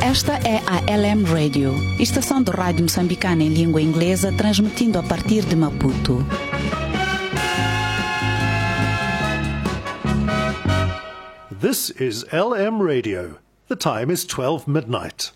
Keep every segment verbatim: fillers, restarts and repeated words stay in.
Esta é a L M Radio, estação de rádio moçambicana em língua inglesa, transmitindo a partir de Maputo. This is L M Radio. The time is twelve midnight.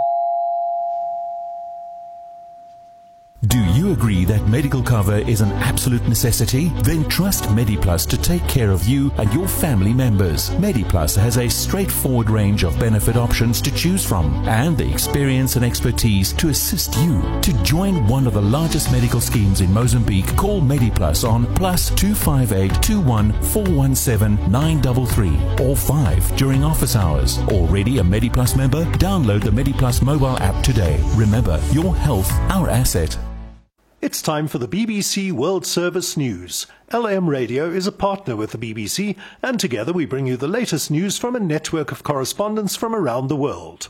Do you agree that medical cover is an absolute necessity? Then trust MediPlus to take care of you and your family members. MediPlus has a straightforward range of benefit options to choose from and the experience and expertise to assist you. To join one of the largest medical schemes in Mozambique, call MediPlus on plus two five eight, two one four one seven, nine three three or five during office hours. Already a MediPlus member? Download the MediPlus mobile app today. Remember, your health, our asset. It's time for the B B C World Service News. L M Radio is a partner with the B B C, and together we bring you the latest news from a network of correspondents from around the world.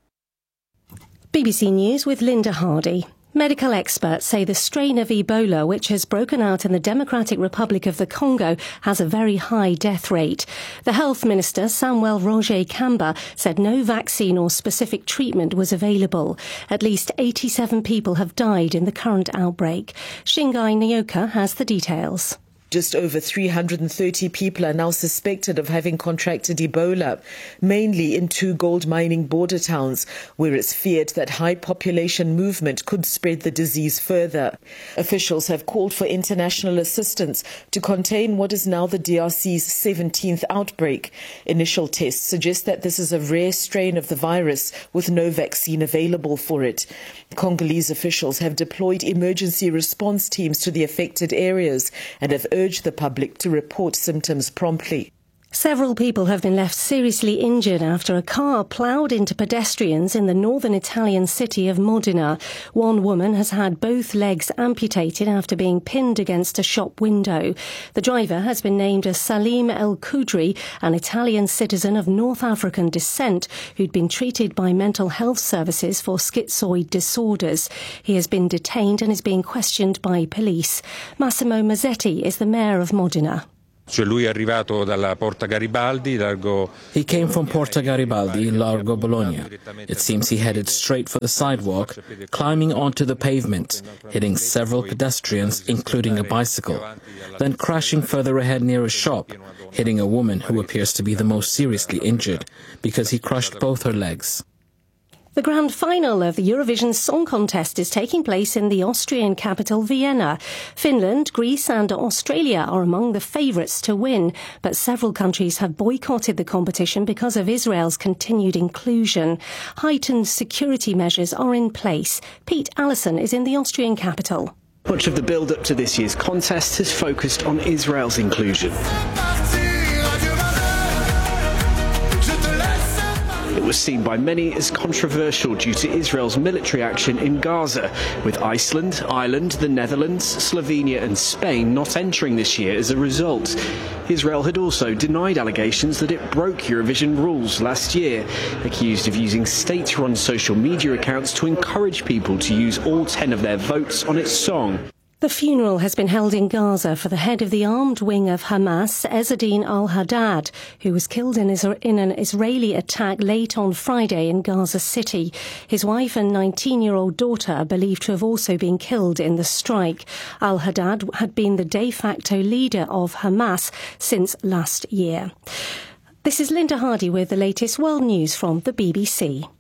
B B C News with Linda Hardy. Medical experts say the strain of Ebola, which has broken out in the Democratic Republic of the Congo, has a very high death rate. The Health Minister, Samuel Roger Kamba, said no vaccine or specific treatment was available. At least eighty-seven people have died in the current outbreak. Shingai Nyoka has the details. Just over three hundred thirty people are now suspected of having contracted Ebola, mainly in two gold mining border towns, where it's feared that high population movement could spread the disease further. Officials have called for international assistance to contain what is now the D R C's seventeenth outbreak. Initial tests suggest that this is a rare strain of the virus with no vaccine available for it. Congolese officials have deployed emergency response teams to the affected areas and have urged the public to report symptoms promptly. Several people have been left seriously injured after a car ploughed into pedestrians in the northern Italian city of Modena. One woman has had both legs amputated after being pinned against a shop window. The driver has been named as Salim El Kudri, an Italian citizen of North African descent who'd been treated by mental health services for schizoid disorders. He has been detained and is being questioned by police. Massimo Mazzetti is the mayor of Modena. He came from Porta Garibaldi, Largo Bologna. It seems he headed straight for the sidewalk, climbing onto the pavement, hitting several pedestrians, including a bicycle, then crashing further ahead near a shop, hitting a woman who appears to be the most seriously injured because he crushed both her legs. The grand final of the Eurovision Song Contest is taking place in the Austrian capital Vienna. Finland, Greece and Australia are among the favourites to win, but several countries have boycotted the competition because of Israel's continued inclusion. Heightened security measures are in place. Pete Allison is in the Austrian capital. Much of the build-up to this year's contest has focused on Israel's inclusion. It was seen by many as controversial due to Israel's military action in Gaza, with Iceland, Ireland, the Netherlands, Slovenia and Spain not entering this year as a result. Israel had also denied allegations that it broke Eurovision rules last year, accused of using state-run social media accounts to encourage people to use all ten of their votes on its song. The funeral has been held in Gaza for the head of the armed wing of Hamas, Ezzedine al-Haddad, who was killed in, in an Israeli attack late on Friday in Gaza City. His wife and nineteen-year-old daughter are believed to have also been killed in the strike. Al-Haddad had been the de facto leader of Hamas since last year. This is Linda Hardy with the latest world news from the B B C.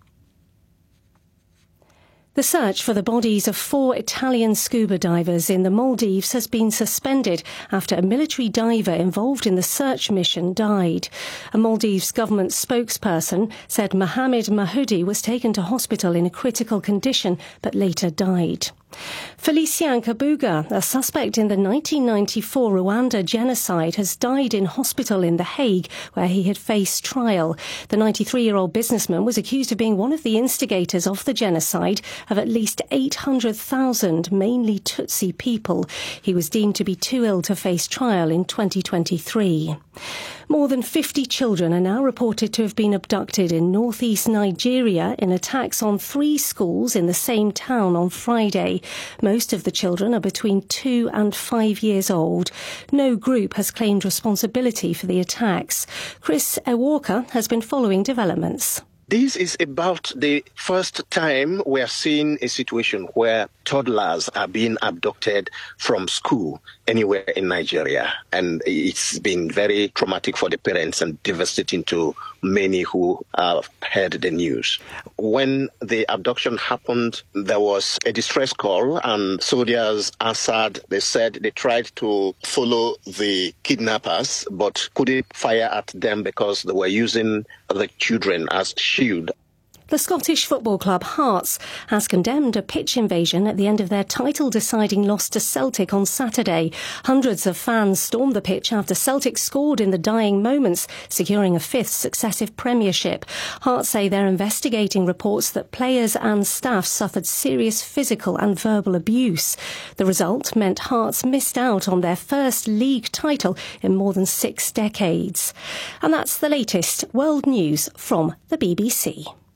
The search for the bodies of four Italian scuba divers in the Maldives has been suspended after a military diver involved in the search mission died. A Maldives government spokesperson said Mohamed Mahoudi was taken to hospital in a critical condition but later died. Felician Kabuga, a suspect in the nineteen ninety-four Rwanda genocide, has died in hospital in The Hague, where he had faced trial. The ninety-three-year-old businessman was accused of being one of the instigators of the genocide of at least eight hundred thousand, mainly Tutsi people. He was deemed to be too ill to face trial in twenty twenty-three. More than fifty children are now reported to have been abducted in northeast Nigeria in attacks on three schools in the same town on Friday. Most of the children are between two and five years old. No group has claimed responsibility for the attacks. Chris Ewalker has been following developments. This is about the first time we are seeing a situation where toddlers are being abducted from school anywhere in Nigeria. And it's been very traumatic for the parents and devastating to many who have heard the news. When the abduction happened, there was a distress call, and soldiers answered. They said they tried to follow the kidnappers, but couldn't fire at them because they were using the children as shield. The Scottish football club Hearts has condemned a pitch invasion at the end of their title-deciding loss to Celtic on Saturday. Hundreds of fans stormed the pitch after Celtic scored in the dying moments, securing a fifth successive premiership. Hearts say they're investigating reports that players and staff suffered serious physical and verbal abuse. The result meant Hearts missed out on their first league title in more than six decades. And that's the latest world news from the B B C.